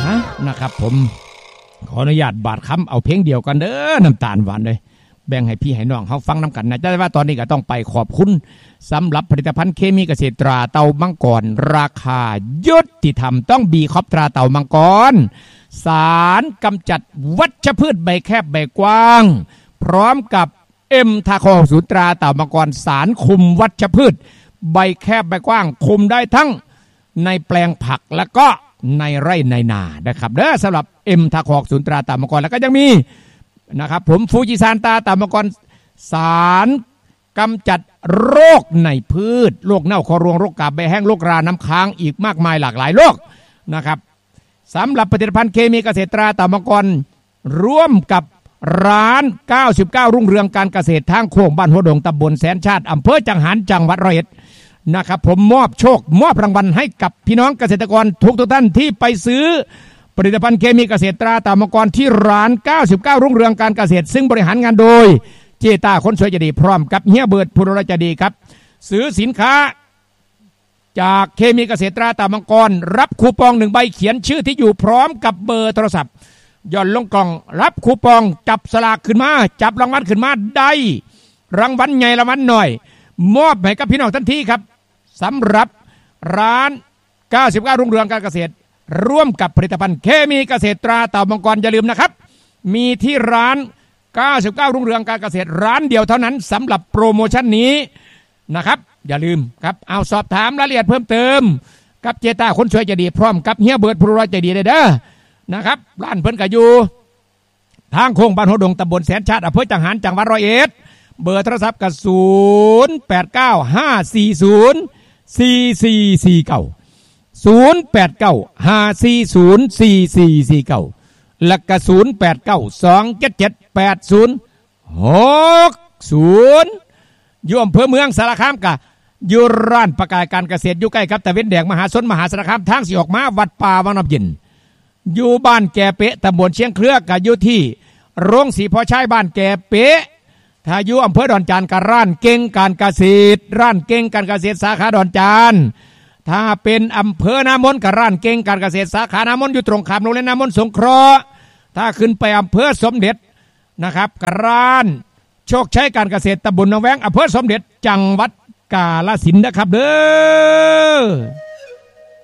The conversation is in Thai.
นะครับผมขออนุญาตบาดคำเอาเพลงเดียวกันเด้อน้ำตาลหวานเลยแบ่งให้พี่ให้น้องเขาฟังน้ำกันนะแต่ว่าตอนนี้ก็ต้องไปขอบคุณสำหรับผลิตภัณฑ์เคมีเกษตรตราเต่ามังกรราคายุติธรรมต้องบีคอปตราเต่ามังกรสารกำจัดวัชพืชใบแคบใบกว้างพร้อมกับทาคอสูตราเต่ามังกรสารคุมวัชพืชใบแคบใบกว้างคุมได้ทั้งในแปลงผักแล้วก็ในไร่ในนานะครับเด้อสำหรับทาคอสูตราเต่ามังกรแล้วก็ยังมีนะครับผมฟูจิซานตาเต่ามังกรสารกำจัดโรคในพืชโรคเน่าคอรวงโรคกาบใบแห้งโรคราน้ำค้างอีกมากมายหลากหลายโรคนะครับสำหรับผลิตภัณฑ์เคมีเกษตรตราเต่ามังกรร่วมกับร้าน99รุ่งเรืองการเกษตรทางโค้งบ้านหัวดงตำบลแสนชาติอำเภอจังหารจังหวัดร้อยเอ็ดนะครับผมมอบโชคมอบรางวัลให้กับพี่น้องเกษตรกรทุกท่านที่ไปซื้อผลิตภัณฑ์เคมีเกษตรตราเต่ามังกรที่ร้าน99รุ่งเรืองการเกษตรซึ่งบริหารงานโดยเจตาคนสวยใจดีพร้อมกับเฮียเบิร์ดผู้ดูแลใจดีครับซื้อสินค้าจากเคมีเกษตรตราเต่ามังกรรับคูปอง1ใบเขียนชื่อที่อยู่พร้อมกับเบอร์โทรศัพท์ย่อนลงกล่องรับคูปองจับสลากขึ้นมาจับรางวัลขึ้นมาได้รางวัลใหญ่รางวัลหน่อยมอบให้กับพี่น้องทันทีครับสำหรับร้าน99รุ่งเรืองการเกษตรร่วมกับผลิตภัณฑ์เคมีเกษตรตราเต่ามังกรอย่าลืมนะครับมีที่ร้าน99รุ่งเรืองการเกษตรร้านเดียวเท่านั้นสำหรับโปรโมชั่นนี้นะครับอย่าลืมครับเอาสอบถามรายละเอียดเพิ่มเติมกับเจตาคนสวยใจดีพร้อมกับเฮียเบิร์ดผู้ดูแลใจดีเด้อนะครับร้านเพิ่นก็อยู่ทางโค้งบ้านหัวดงตำบลแสนชาติอำเภอจังหารจังหวัดร้อยเอ็ดเบอร์โทรศัพท์ก็0895404449และก็0892778060อยู่อำเภอเมืองสารคามกะอยู่ร้านประกายการเกษตรอยู่ใกล้กับตะเวนแดงมหาสนมหาสารคามทางสิออกมาวัดป่าวังน้ำเย็นอยู่บ้านแก่เป๊ะตำบลเชียงเครือกะอยู่ที่โรงสีพ่อชายบ้านแก่เป๊ะถ้าอยู่อำเภอดอนจานกับร้านเก่งการเกษตรร้านเก่งการเกษตรสาขาดอนจานถ้าเป็นอำเภอน้ำมนต์กับร้านเก่งการเกษตรสาขาน้ำมนต์อยู่ตรงข้ามโรงเรียนน้ำมนต์สงเคราะห์ถ้าขึ้นไปอำเภอสมเด็จนะครับกับร้านโชคชัยการเกษตรตำบลหนองแวงอำเภอสมเด็จจังหวัดกาฬสินธุ์นะครับเด้อ